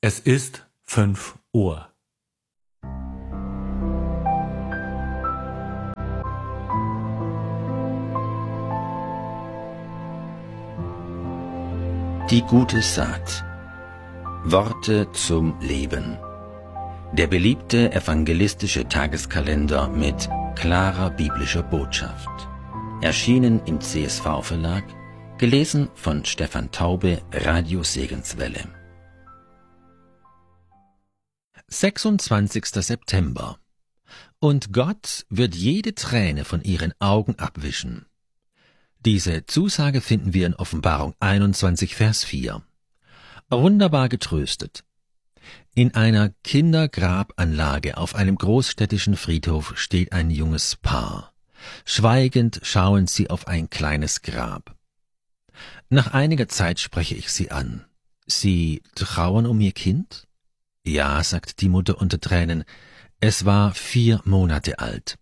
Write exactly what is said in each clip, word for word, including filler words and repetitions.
Es ist fünf Uhr. Die gute Saat. Worte zum Leben. Der beliebte evangelistische Tageskalender mit klarer biblischer Botschaft. Erschienen im C S V-Verlag, gelesen von Stefan Taube, Radio Segenswelle. sechsundzwanzigster September. Und Gott wird jede Träne von ihren Augen abwischen. Diese Zusage finden wir in Offenbarung einundzwanzig, Vers vier. Wunderbar getröstet. In einer Kindergrabanlage auf einem großstädtischen Friedhof steht ein junges Paar. Schweigend schauen sie auf ein kleines Grab. Nach einiger Zeit spreche ich sie an. Sie trauern um ihr Kind? Ja, sagt die Mutter unter Tränen, es war vier Monate alt.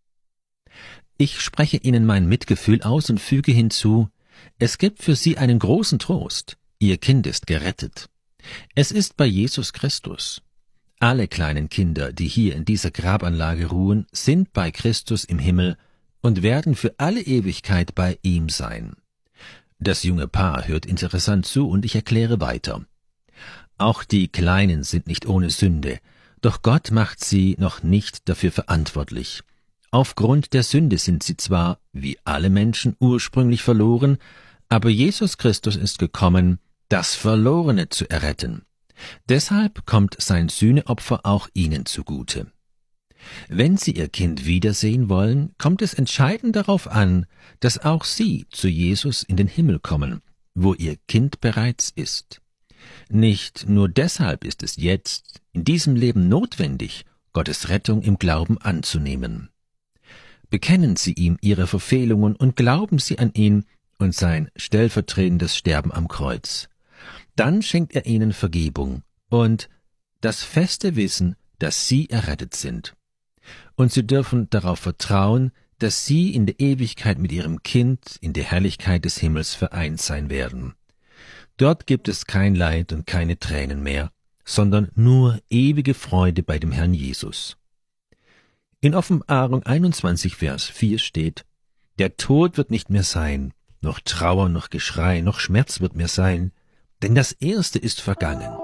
Ich spreche ihnen mein Mitgefühl aus und füge hinzu, es gibt für sie einen großen Trost, ihr Kind ist gerettet. Es ist bei Jesus Christus. Alle kleinen Kinder, die hier in dieser Grabanlage ruhen, sind bei Christus im Himmel und werden für alle Ewigkeit bei ihm sein. Das junge Paar hört interessant zu und ich erkläre weiter. Auch die Kleinen sind nicht ohne Sünde, doch Gott macht sie noch nicht dafür verantwortlich. Aufgrund der Sünde sind sie zwar, wie alle Menschen, ursprünglich verloren, aber Jesus Christus ist gekommen, das Verlorene zu erretten. Deshalb kommt sein Sühneopfer auch ihnen zugute. Wenn sie ihr Kind wiedersehen wollen, kommt es entscheidend darauf an, dass auch sie zu Jesus in den Himmel kommen, wo ihr Kind bereits ist. Nicht nur deshalb ist es jetzt, in diesem Leben notwendig, Gottes Rettung im Glauben anzunehmen. Bekennen Sie ihm Ihre Verfehlungen und glauben Sie an ihn und sein stellvertretendes Sterben am Kreuz. Dann schenkt er Ihnen Vergebung und das feste Wissen, dass Sie errettet sind. Und Sie dürfen darauf vertrauen, dass Sie in der Ewigkeit mit Ihrem Kind in der Herrlichkeit des Himmels vereint sein werden. Dort gibt es kein Leid und keine Tränen mehr, sondern nur ewige Freude bei dem Herrn Jesus. In Offenbarung einundzwanzig, Vers vier steht, der Tod wird nicht mehr sein, noch Trauer, noch Geschrei, noch Schmerz wird mehr sein, denn das Erste ist vergangen.